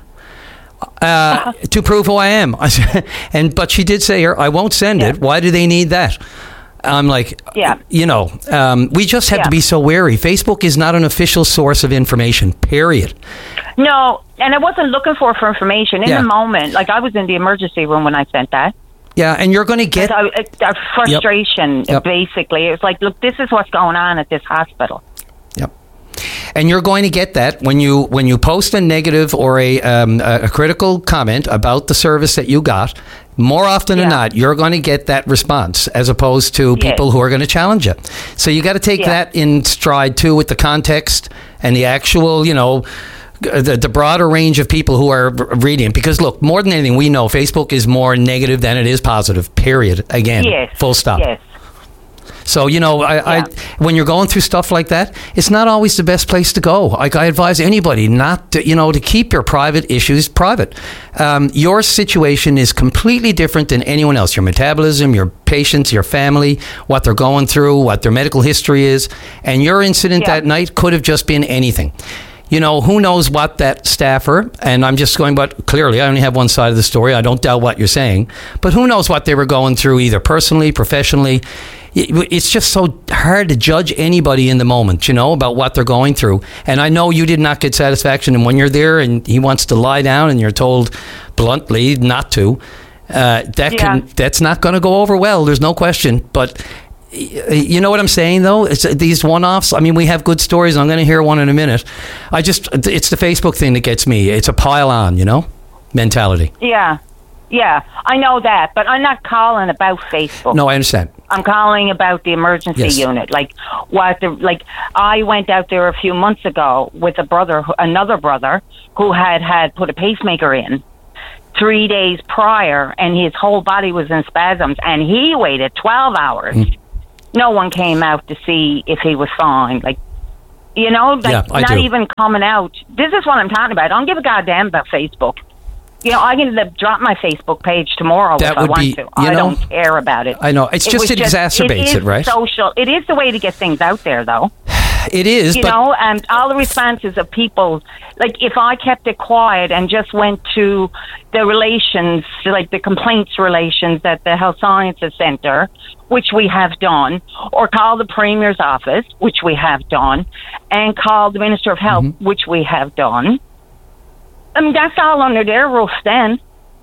to prove who I am. But she did say here, I won't send it. Why do they need that? I'm like, you know, we just have to be so wary. Facebook is not an official source of information, period. No, and I wasn't looking for information in the moment. Like, I was in the emergency room when I sent that. Yeah, and you're going to get... a frustration, basically. It's like, look, this is what's going on at this hospital. Yep. And you're going to get that when you post a negative or a critical comment about the service that you got. More often than not, you're going to get that response as opposed to people who are going to challenge it. So you got to take that in stride too, with the context and the actual, you know, the broader range of people who are reading it. Because look, more than anything, we know Facebook is more negative than it is positive. Period. Again, full stop. Yes. So, you know, I when you're going through stuff like that, it's not always the best place to go. Like, I advise anybody not to, you know, to keep your private issues private. Your situation is completely different than anyone else. Your metabolism, your patients, your family, what they're going through, what their medical history is. And your incident that night could have just been anything. you know, who knows what that staffer, and I'm just going, but clearly I only have one side of the story. I don't doubt what you're saying, but who knows what they were going through, either personally, professionally. It's just so hard to judge anybody in the moment, you know, about what they're going through. And I know you did not get satisfaction. And when you're there and he wants to lie down and you're told bluntly not to, that's not going to go over well. There's no question. But you know what I'm saying, though? It's these one-offs. I mean, we have good stories. I'm going to hear one in a minute. It's the Facebook thing that gets me. It's a pile-on, you know, mentality. Yeah, I know that, but I'm not calling about Facebook. No, I understand. I'm calling about the emergency unit. I went out there a few months ago with another brother who had put a pacemaker in 3 days prior, and his whole body was in spasms, and he waited 12 hours. No one came out to see if he was fine. Not even coming out. This is what I'm talking about. I don't give a goddamn about Facebook. You know, I can drop my Facebook page tomorrow if I want to. I don't care about it. I know. It exacerbates it, right? Social. It is the way to get things out there, though. It is. And all the responses of people, like if I kept it quiet and just went to the relations, like the complaints relations at the Health Sciences Centre, which we have done, or call the Premier's office, which we have done, and call the Minister of Health, which we have done. I mean, that's all under their roof then.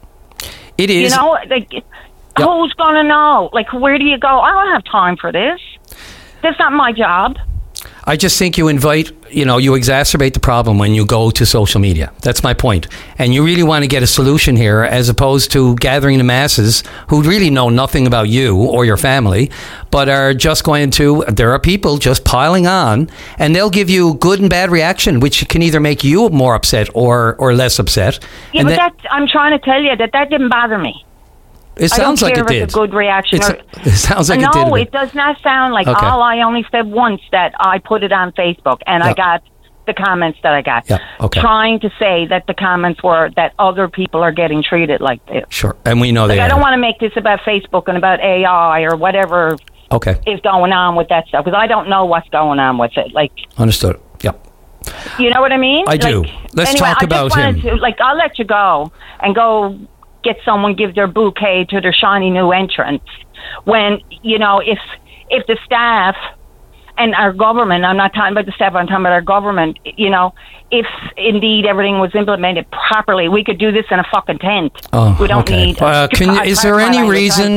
It is. You know, who's going to know? Like, where do you go? I don't have time for this. That's not my job. I just think you exacerbate the problem when you go to social media. That's my point. And you really want to get a solution here as opposed to gathering the masses who really know nothing about you or your family, but are just there are people just piling on, and they'll give you good and bad reaction, which can either make you more upset or less upset. Yeah, but I'm trying to tell you that didn't bother me. It sounds like it did. I don't care if it's a good reaction. It sounds like it did. No, it does not sound like I only said once that I put it on Facebook and I got the comments that I got. Yeah, okay. Trying to say that the comments were that other people are getting treated like this. Sure, and we know I don't want to make this about Facebook and about AI or whatever is going on with that stuff, because I don't know what's going on with it. Understood. Yep. You know what I mean? I do. Let's talk about him. I'll let you go and go get someone give their bouquet to their shiny new entrance when, you know, if the staff and our government, I'm not talking about the staff, I'm talking about our government, you know, if indeed everything was implemented properly, we could do this in a fucking tent. We don't need... Is there any reason...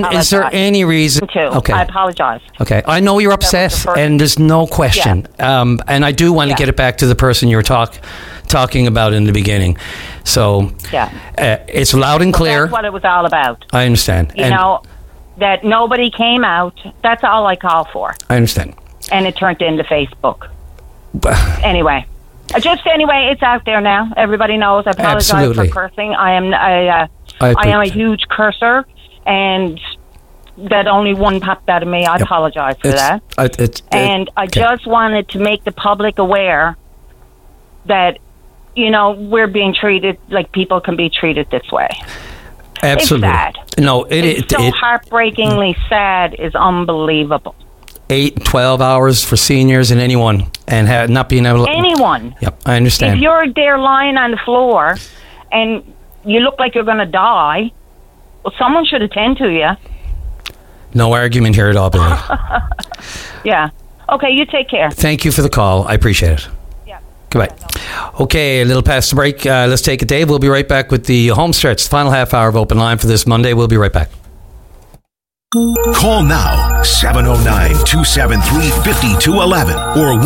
Okay. I apologize. Okay. I know you're upset, and there's no question. Yeah. And I do want to get it back to the person you were talking about in the beginning. So it's loud and clear. That's what it was all about. I understand. You know, that nobody came out. That's all I call for. I understand. And it turned into Facebook. Anyway, it's out there now. Everybody knows. I apologize for cursing. I am a huge cursor, and that only one popped out of me. I apologize for that. I just wanted to make the public aware that, you know, we're being treated like people can be treated this way. Absolutely. It's sad. No, it's so heartbreakingly sad is unbelievable. 8-12 hours for seniors and anyone, and not being able to... Anyone. Yep, I understand. If you're there lying on the floor and you look like you're going to die, well, someone should attend to you. No argument here at all, Billy. Yeah. Okay, you take care. Thank you for the call. I appreciate it. Yeah. Goodbye. Okay, a little past the break. Let's take it, Dave. We'll be right back with the home stretch, the final half hour of Open Line for this Monday. We'll be right back. Call now, 709-273-5211 or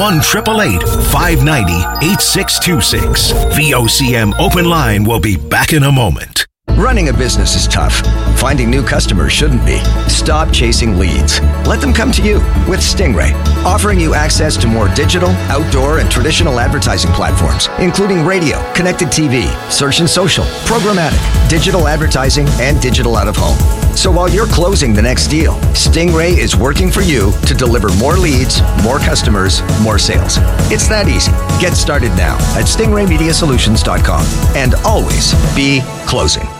1-888-590-8626. VOCM Open Line will be back in a moment. Running a business is tough. Finding new customers shouldn't be. Stop chasing leads. Let them come to you with Stingray, offering you access to more digital, outdoor, and traditional advertising platforms, including radio, connected TV, search and social, programmatic, digital advertising, and digital out-of-home. So while you're closing the next deal, Stingray is working for you to deliver more leads, more customers, more sales. It's that easy. Get started now at stingraymediasolutions.com and always be closing.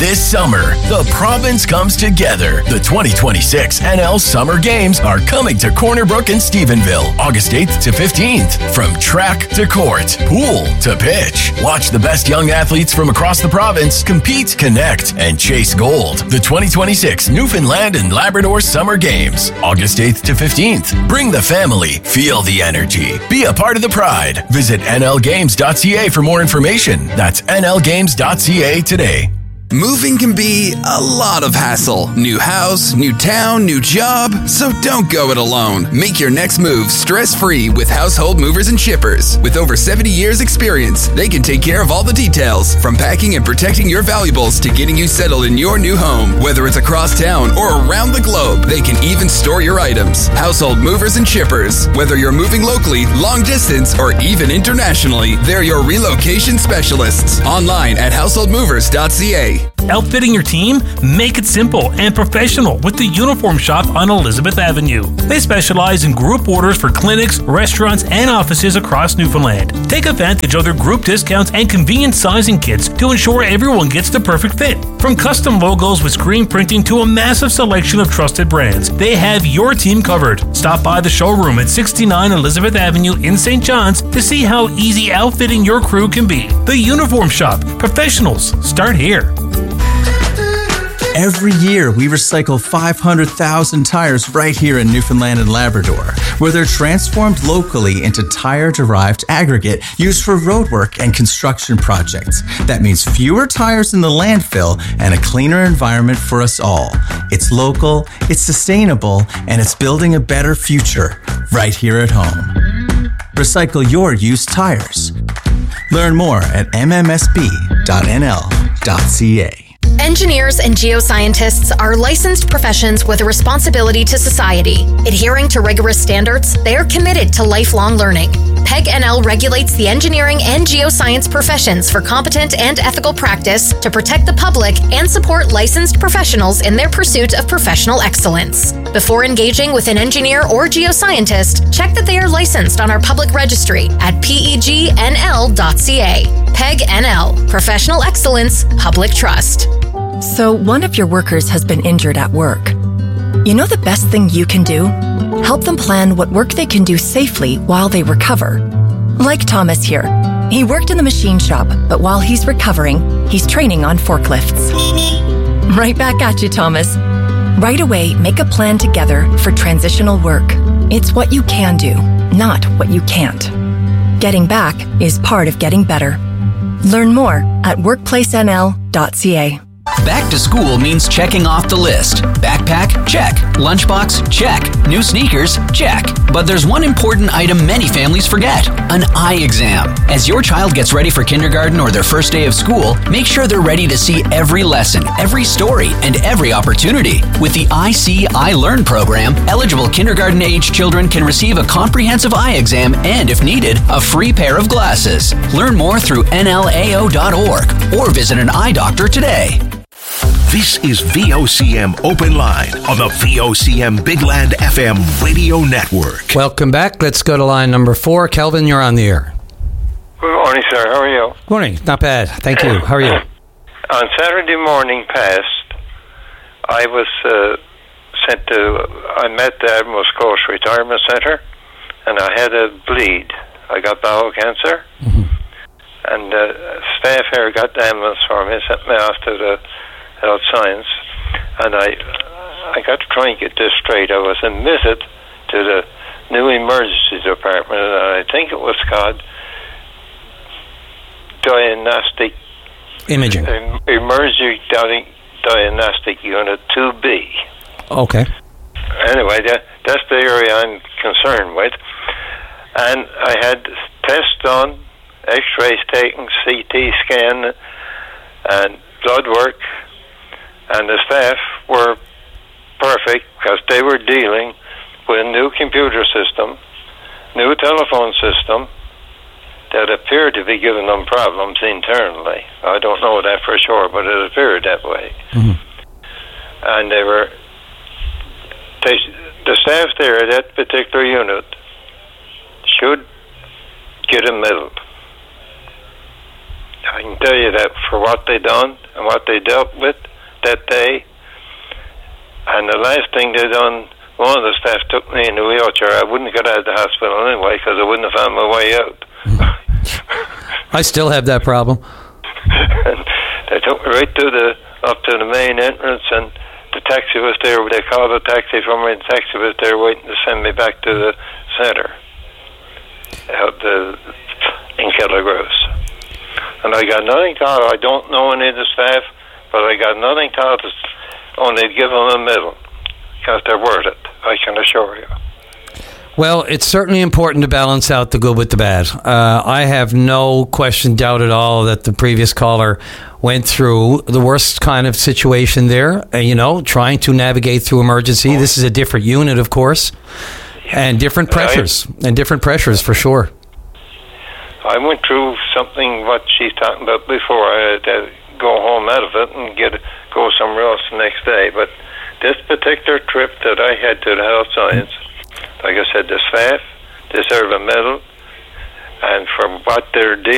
This summer, the province comes together. The 2026 NL Summer Games are coming to Corner Brook and Stephenville, August 8th to 15th. From track to court, pool to pitch. Watch the best young athletes from across the province compete, connect, and chase gold. The 2026 Newfoundland and Labrador Summer Games, August 8th to 15th. Bring the family, feel the energy, be a part of the pride. Visit nlgames.ca for more information. That's nlgames.ca today. Moving can be a lot of hassle. New house, new town, new job. So don't go it alone. Make your next move stress-free with Household Movers and Shippers. With over 70 years experience, they can take care of all the details, from packing and protecting your valuables to getting you settled in your new home. Whether it's across town or around the globe, they can even store your items. Household Movers and Shippers. Whether you're moving locally, long distance, or even internationally, they're your relocation specialists. Online at householdmovers.ca. Outfitting your team? Make it simple and professional with the Uniform Shop on Elizabeth Avenue. They specialize in group orders for clinics, restaurants, and offices across Newfoundland. Take advantage of their group discounts and convenient sizing kits to ensure everyone gets the perfect fit. From custom logos with screen printing to a massive selection of trusted brands, they have your team covered. Stop by the showroom at 69 Elizabeth Avenue in St. John's to see how easy outfitting your crew can be. The Uniform Shop. Professionals start here. Every year, we recycle 500,000 tires right here in Newfoundland and Labrador, where they're transformed locally into tire-derived aggregate used for roadwork and construction projects. That means fewer tires in the landfill and a cleaner environment for us all. It's local, it's sustainable, and it's building a better future right here at home. Recycle your used tires. Learn more at mmsb.nl.ca. Engineers and geoscientists are licensed professions with a responsibility to society. Adhering to rigorous standards, they are committed to lifelong learning. PEG NL regulates the engineering and geoscience professions for competent and ethical practice to protect the public and support licensed professionals in their pursuit of professional excellence. Before engaging with an engineer or geoscientist, check that they are licensed on our public registry at pegnl.ca. PEG NL, Professional Excellence, Public Trust. So one of your workers has been injured at work. You know the best thing you can do? Help them plan what work they can do safely while they recover. Like Thomas here. He worked in the machine shop, but while he's recovering, he's training on forklifts. Right back at you, Thomas. Right away, make a plan together for transitional work. It's what you can do, not what you can't. Getting back is part of getting better. Learn more at workplacenl.ca. Back to school means checking off the list. Backpack? Check. Lunchbox? Check. New sneakers? Check. But there's one important item many families forget: an eye exam. As your child gets ready for kindergarten or their first day of school, make sure they're ready to see every lesson, every story, and every opportunity. With the I See, I Learn program, eligible kindergarten-age children can receive a comprehensive eye exam and, if needed, a free pair of glasses. Learn more through nlao.org or visit an eye doctor today. This is VOCM Open Line on the VOCM Big Land FM radio network. Welcome back. Let's go to line number 4. Kelvin, you're on the air. Good morning, sir. How are you? Good morning. Not bad. Thank you. How are you? On Saturday morning past, I was I met the Admiral's Coast Retirement Centre, and I had a bleed. I got bowel cancer, and staff here got the ambulance for me, sent me off to the Health Science, and I got to try and get this straight. I was admitted to the new emergency department, and I think it was called Diagnostic Imaging. Emergency Diagnostic Unit 2B. Okay. Anyway, that's the area I'm concerned with. And I had tests done, x-rays taken, CT scan, and blood work, and the staff were perfect because they were dealing with a new computer system, new telephone system that appeared to be giving them problems internally. I don't know that for sure, but it appeared that way. And the staff there at that particular unit should get a medal. I can tell you that for what they done and what they dealt with that day. And the last thing they done, one of the staff took me in a wheelchair. I wouldn't get out of the hospital anyway because I wouldn't have found my way out. I still have that problem. And they took me right up to the main entrance, and the taxi was there. They called a taxi for me, and the taxi was there waiting to send me back to the centre in Killigross. And I got nothing to I don't know any of the staff, but I got nothing to only give them a medal because they're worth it, I can assure you. Well, it's certainly important to balance out the good with the bad. I have no doubt at all that the previous caller went through the worst kind of situation there, trying to navigate through emergency. This is a different unit, of course, and different pressures, for sure. I went through something what she's talking about before. I had to go home out of it and go somewhere else the next day. But this particular trip that I had to the health science, like I said, the staff deserve a medal, and for what they're dealing